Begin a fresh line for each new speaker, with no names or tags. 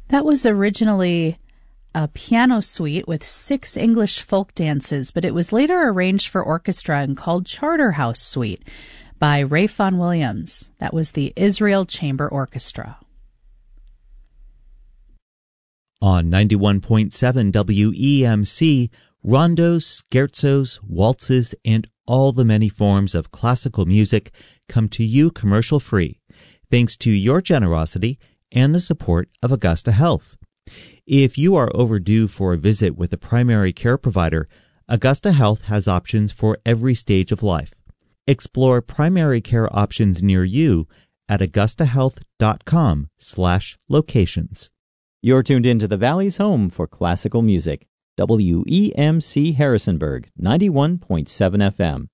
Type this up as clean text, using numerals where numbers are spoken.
That was originally a piano suite with 6 English folk dances, but it was later arranged for orchestra and called Charterhouse Suite by Ray Vaughan Williams. That was the Israel Chamber Orchestra.
On 91.7 WEMC, rondos, scherzos, waltzes, and all the many forms of classical music come to you commercial-free, thanks to your generosity and the support of Augusta Health. If you are overdue for a visit with a primary care provider, Augusta Health has options for every stage of life. Explore primary care options near you at augustahealth.com/locations.
You're tuned into the Valley's home for classical music, WEMC Harrisonburg, 91.7 FM.